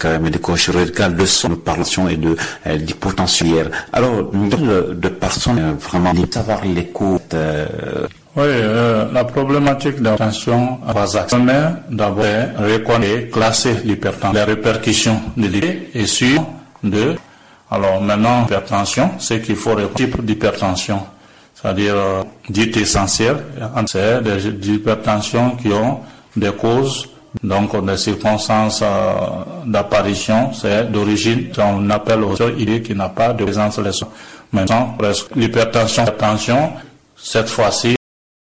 médico-chirurgicale de son parlation et d'hypotentiaire. Alors, de personnes vraiment savoir l'écho. Oui, la problématique de l'hypertension va s'actionner d'abord reconnaître, classer l'hypertension, les répercussions de l'idée et sur deux. Alors maintenant, l'hypertension, c'est qu'il faut reconnaître type d'hypertension, c'est-à-dire dite essentielle, c'est des hypertensions qui ont des causes, donc des circonstances d'apparition, c'est d'origine, on appelle aussi idée qui n'a pas de présence de leçon. Maintenant, l'hypertension, cette fois-ci,